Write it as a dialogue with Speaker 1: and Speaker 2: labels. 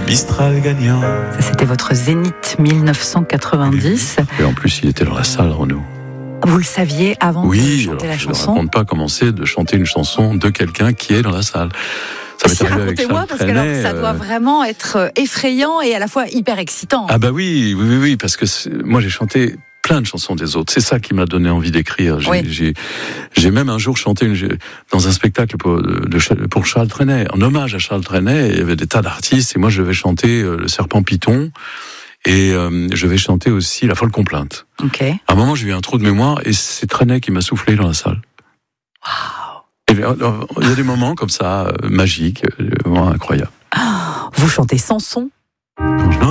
Speaker 1: Mistral gagnant.
Speaker 2: Ça, c'était votre Zénith 1990.
Speaker 3: Et en plus, il était dans la salle, Renaud.
Speaker 2: Vous le saviez avant de chanter la
Speaker 3: je ne
Speaker 2: chanson?
Speaker 3: raconte pas comment c'est de chanter une chanson de quelqu'un qui est dans la salle. Ça m'est arrivé avec
Speaker 2: Racontez-moi,
Speaker 3: Charles
Speaker 2: parce que alors,
Speaker 3: Trenet,
Speaker 2: ça doit vraiment être effrayant et à la fois hyper excitant.
Speaker 3: Ah bah oui, parce que moi j'ai chanté plein de chansons des autres. C'est ça qui m'a donné envie d'écrire. J'ai même un jour chanté dans un spectacle pour Charles Trenet, en hommage à Charles Trenet. Il y avait des tas d'artistes et moi je vais chanter Le Serpent Python et je vais chanter aussi La Folle Complainte.
Speaker 2: Ok.
Speaker 3: À un moment j'ai eu un trou de mémoire et c'est Trenet qui m'a soufflé dans la salle.
Speaker 2: Waouh.
Speaker 3: Il y a des moments comme ça magiques, vraiment incroyables.
Speaker 2: Vous chantez Samson?